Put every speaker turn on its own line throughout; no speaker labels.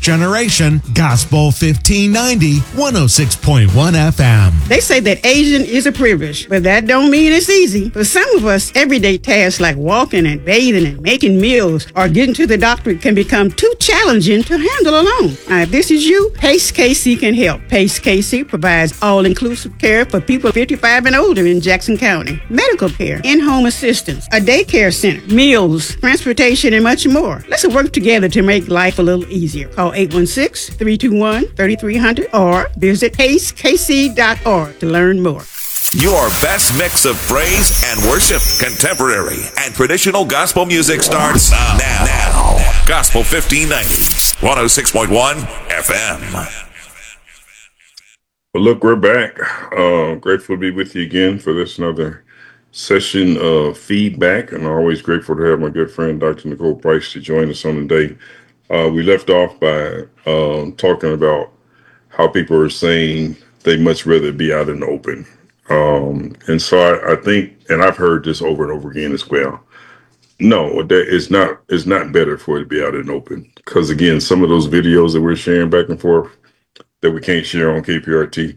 generation, Gospel 1590, 106.1 FM.
They say that Asian is a privilege, but that don't mean it's easy. For some of us, everyday tasks like walking and bathing and making meals or getting to the doctor can become too challenging to handle alone. Now, if this is you, Pace KC can help. Pace KC provides all-inclusive care for people 55 and older in Jackson County. Medical care, in-home assistance, a daycare center, meals, transportation, and much more. Let's work together to make life a little easier. Call 816-321-3300 or visit pacekc.org to learn more.
Your best mix of praise and worship, contemporary and traditional gospel music starts now. Gospel 1590, 106.1 FM.
Well, look, we're back. Grateful to be with you again for this another session of feedback, and always grateful to have my good friend Dr. Nicole Price to join us on the day. We left off by talking about how people are saying they much rather be out in the open. And so I think, and I've heard this over and over again as well. No, it's not better for it to be out in the open, because again, some of those videos that we're sharing back and forth that we can't share on KPRT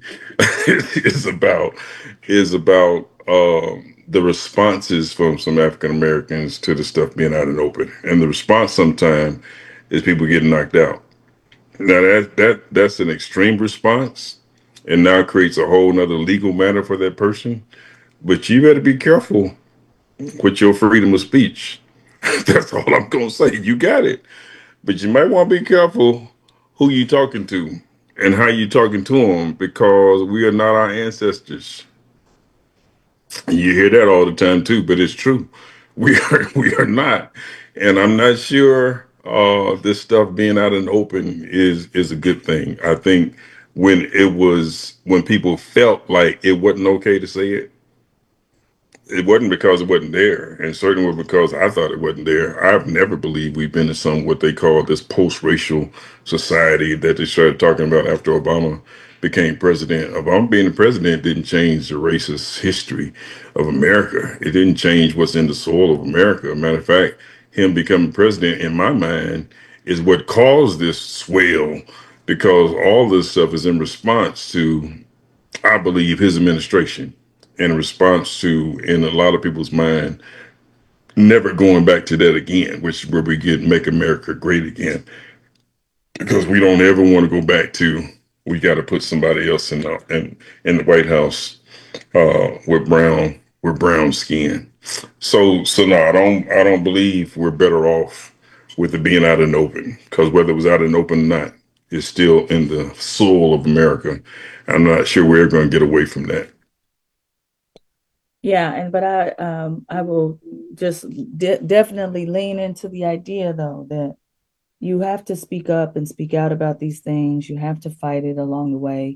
is about the responses from some African Americans to the stuff being out in the open, and the response sometimes is people getting knocked out. Now that's an extreme response, and now creates a whole nother legal matter for that person. But you better be careful with your freedom of speech. That's all I'm gonna say. You got it, but you might want to be careful who you talking to and how you talking to them, because we are not our ancestors. You hear that all the time too, but it's true. We are not, and I'm not sure this stuff being out in the open is a good thing. I think when people felt like it wasn't okay to say it, it wasn't because it wasn't there, and certainly because I thought it wasn't there. I've never believed we've been in some what they call this post-racial society that they started talking about after Obama became president. Obama being the president didn't change the racist history of America. It didn't change what's in the soul of America. Matter of fact, him becoming president, in my mind, is what caused this swell, because all this stuff is in response to, I believe, his administration, in response to, in a lot of people's mind, never going back to that again, which is where we get Make America Great Again. Because we don't ever want to go back to, we got to put somebody else in the White House with brown skin. So no, I don't believe we're better off with it being out in the open, because whether it was out in the open or not, it's still in the soul of America. I'm not sure we're going to get away from that.
Yeah, but I will just definitely lean into the idea, though, that you have to speak up and speak out about these things. You have to fight it along the way.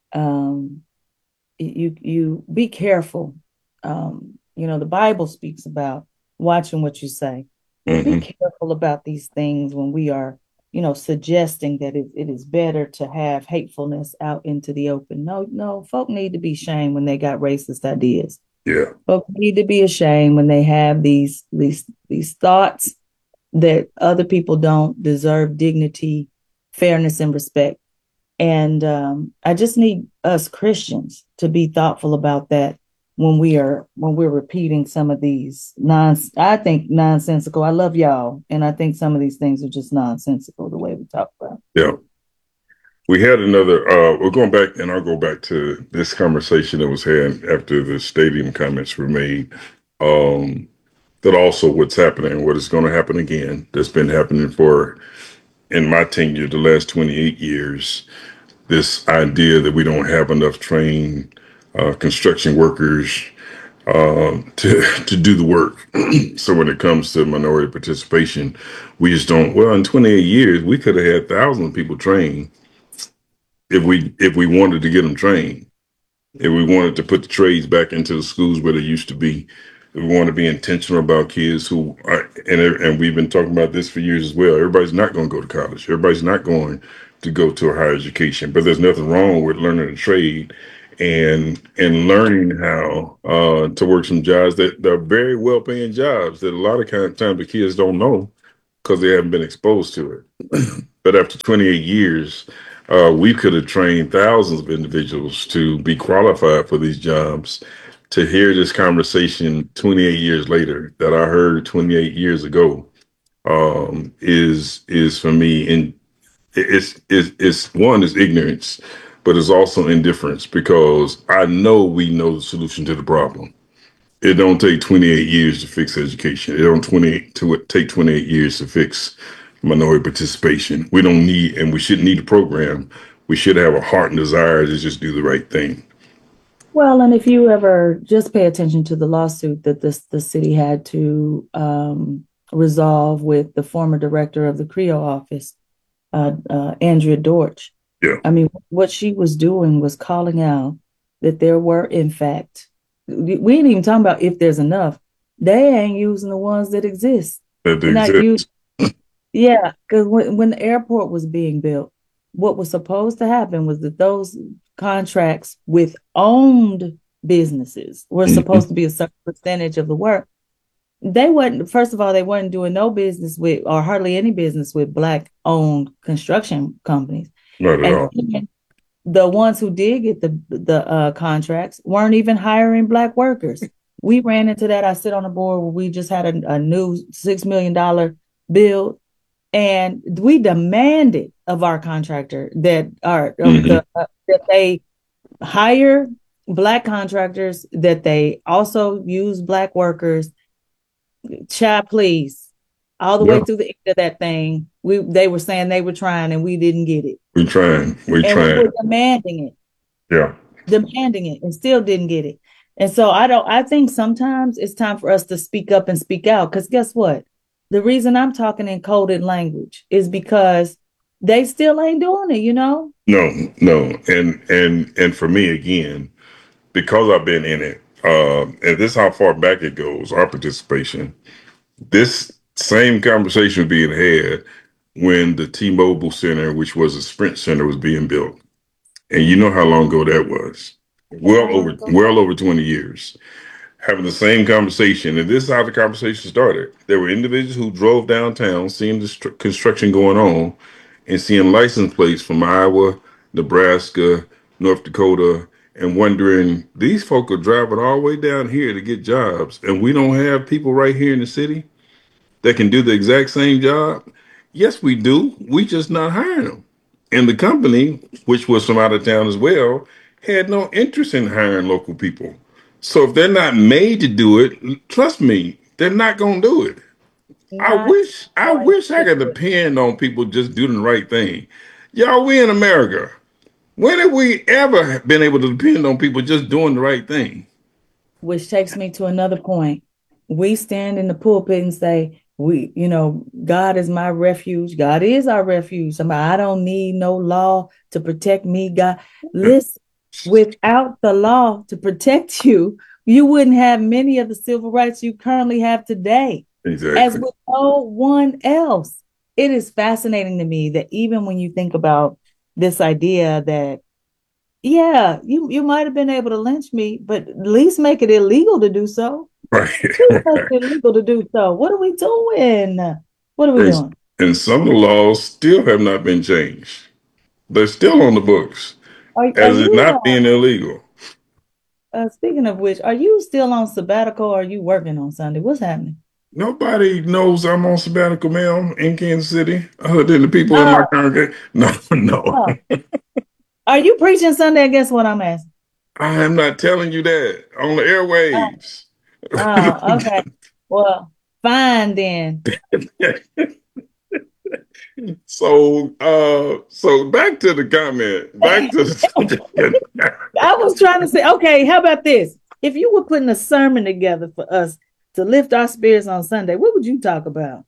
You be careful. The Bible speaks about watching what you say. Mm-hmm. Be careful about these things when we are, suggesting that it is better to have hatefulness out into the open. No, folk need to be shamed when they got racist ideas.
Yeah.
Folk need to be ashamed when they have these thoughts that other people don't deserve dignity, fairness, and respect. And I just need us Christians to be thoughtful about that when we're repeating some of these nonsensical. I love y'all, and I think some of these things are just nonsensical the way we talk about it.
Yeah. We had another, we're going back, and I'll go back to this conversation that was had after the stadium comments were made, that also what's happening, what is going to happen again, that's been happening in my tenure, the last 28 years, this idea that we don't have enough trained construction workers to do the work. So when it comes to minority participation, we just don't, well, in 28 years, we could have had thousands of people trained if we wanted to get them trained, if we wanted to put the trades back into the schools where they used to be, if we want to be intentional about kids who are, and we've been talking about this for years as well. Everybody's not going to go to college. Everybody's not going to go to a higher education, but there's nothing wrong with learning a trade and learning how to work some jobs that are very well paying jobs that a lot of times the kids don't know because they haven't been exposed to it. But after 28 years, we could have trained thousands of individuals to be qualified for these jobs. To hear this conversation 28 years later that I heard 28 years ago is for me, and it's one is ignorance, but it's also indifference because I know we know the solution to the problem. It don't take 28 years to fix education. It don't take 28 years to fix minority participation. We don't need, and we shouldn't need a program. We should have a heart and desire to just do the right thing.
Well, and if you ever just pay attention to the lawsuit that the city had to resolve with the former director of the CREO office, Andrea Dortch.
Yeah.
I mean, what she was doing was calling out that there were, in fact, we ain't even talking about if there's enough. They ain't using the ones that exist. Yeah, because when the airport was being built, what was supposed to happen was that those contracts with owned businesses were supposed to be a certain percentage of the work. They wasn't, first of all, they weren't doing no business with, or hardly any business with Black owned construction companies.
Not at all.
The ones who did get the contracts weren't even hiring Black workers. We ran into that. I sit on a board where we just had a new $6 million build, and we demanded of our contractor that that they hire Black contractors, that they also use Black workers. Child, please, all the way through the end of that thing, they were saying they were trying, and we didn't get it.
We trying. We
were demanding it.
Yeah,
demanding it, and still didn't get it. And so I think sometimes it's time for us to speak up and speak out, because guess what? The reason I'm talking in coded language is because they still ain't doing it, No.
And for me, again, because I've been in it, and this is how far back it goes, our participation. This same conversation was being had when the T-Mobile Center, which was a Sprint Center, was being built. And you know how long ago that was. Well over 20 years. Having the same conversation, and this is how the conversation started. There were individuals who drove downtown, seeing the construction going on, and seeing license plates from Iowa, Nebraska, North Dakota, and wondering, these folk are driving all the way down here to get jobs, and we don't have people right here in the city that can do the exact same job? Yes, we do. We just not hiring them. And the company, which was from out of town as well, had no interest in hiring local people. So if they're not made to do it, trust me, they're not going to do it. I wish I could depend on people just doing the right thing. Y'all, we in America. When have we ever been able to depend on people just doing the right thing?
Which takes me to another point. We stand in the pulpit and say, God is my refuge. God is our refuge. I don't need no law to protect me. God, listen, without the law to protect you, you wouldn't have many of the civil rights you currently have today.
Exactly.
As with no one else. It is fascinating to me that even when you think about this idea that, yeah, you might have been able to lynch me, but at least make it illegal to do so.
Right.
Make it illegal to do so. What are we doing? What are we doing?
And some of the laws still have not been changed. They're still on the books as it not being illegal.
Speaking of which, are you still on sabbatical or are you working on Sunday? What's happening?
Nobody knows I'm on sabbatical, ma'am, in Kansas City, other than the people in my congregation. No.
Are you preaching Sunday? I guess what I'm asking.
I am not telling you that on the airwaves.
Okay. Well, fine then.
So back to the comment.
I was trying to say, okay, how about this? If you were putting a sermon together for us to lift our spirits on Sunday, what would you talk about?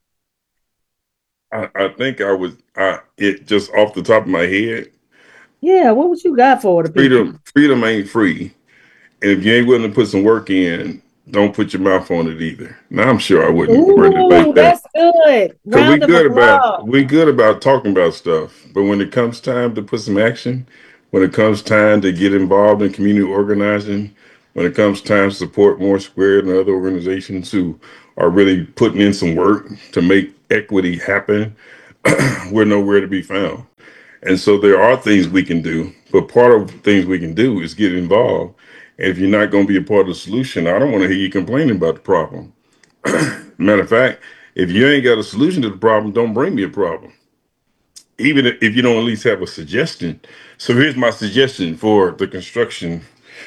I think I would, it just off the top of my head.
Yeah, what would you got for the people?
Freedom ain't free. And if you ain't willing to put some work in, don't put your mouth on it either. Now, I'm sure I wouldn't.
Ooh, that's good.
We good about talking about stuff. But when it comes time to put some action, when it comes time to get involved in community organizing, when it comes time to support More Squared and other organizations who are really putting in some work to make equity happen, we're nowhere to be found. And so there are things we can do, but part of the things we can do is get involved. And if you're not going to be a part of the solution, I don't want to hear you complaining about the problem. Matter of fact, if you ain't got a solution to the problem, don't bring me a problem. Even if you don't at least have a suggestion. So here's my suggestion for the construction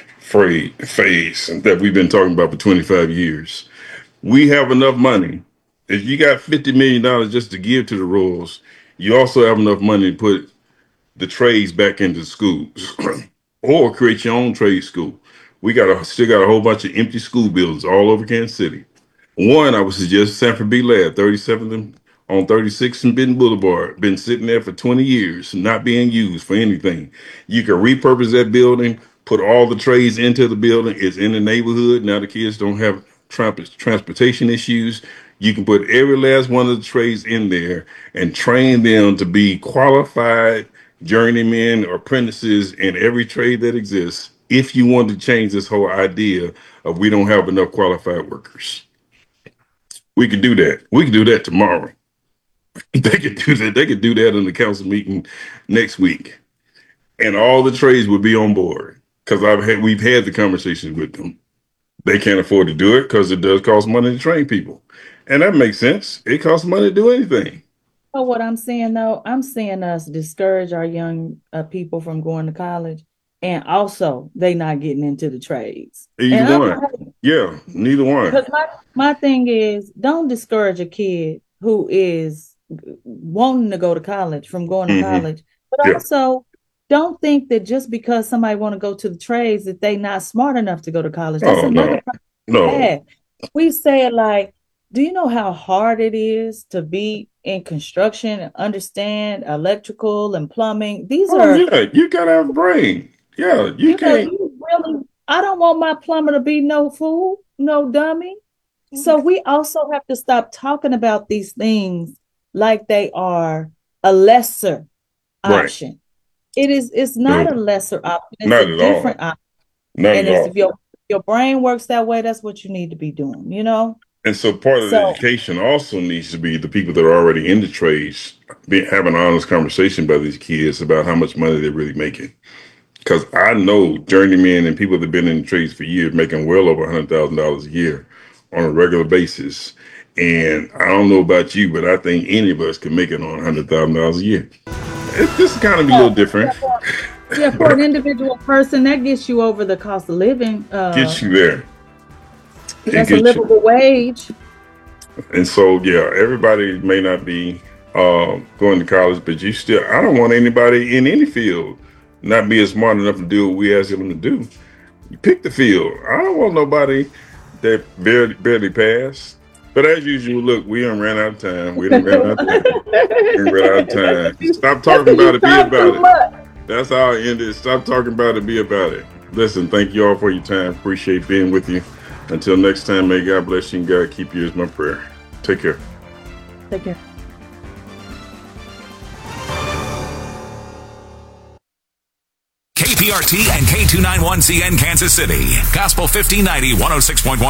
phase that we've been talking about for 25 years. We have enough money. If you got $50 million just to give to the rules, you also have enough money to put the trades back into schools or create your own trade school. We still got a whole bunch of empty school buildings all over Kansas City. One, I would suggest Sanford B. Lab, 37th on 36th and Benton Boulevard. Been sitting there for 20 years, not being used for anything. You can repurpose that building, put all the trades into the building. It's in the neighborhood. Now the kids don't have transportation issues. You can put every last one of the trades in there and train them to be qualified journeymen or apprentices in every trade that exists. If you want to change this whole idea of we don't have enough qualified workers. We could do that. We could do that tomorrow. They could do that. They could do that in the council meeting next week, and all the trades would be on board because we've had the conversations with them. They can't afford to do it because it does cost money to train people, and that makes sense. It costs money to do anything.
So what I'm saying though, I'm seeing us discourage our young people from going to college, and also they not getting into the trades.
Either one. Yeah, neither one.
Because my thing is, don't discourage a kid who is wanting to go to college from going to college, but also don't think that just because somebody want to go to the trades that they not smart enough to go to college. That's no. We say it like, do you know how hard it is to be in construction and understand electrical and plumbing? These are
you gotta have a brain. Yeah, you can't.
I don't want my plumber to be no fool, no dummy. So we also have to stop talking about these things like they are a lesser option. It's not a lesser option. It's a different option. If your brain works that way, that's what you need to be doing, you know?
And so part of the education also needs to be the people that are already in the trades having an honest conversation about these kids about how much money they're really making. Because I know journeymen and people that have been in the trades for years making well over $100,000 a year on a regular basis. And I don't know about you, but I think any of us can make it on $100,000 a year. It's just kind of a little different.
Yeah, for an individual person, that gets you over the cost of living.
Gets you there.
That's a livable wage.
And so, yeah, everybody may not be going to college, but I don't want anybody in any field not being smart enough to do what we ask them to do. You pick the field. I don't want nobody that barely passed. But as usual, look, we done ran out of time. Stop talking about it, be about it. That's how I end it. Stop talking about it, be about it. Listen, thank you all for your time. Appreciate being with you. Until next time, may God bless you and God keep you is my prayer. Take care.
Take care.
KPRT and K291CN Kansas City. Gospel 1590, 106.1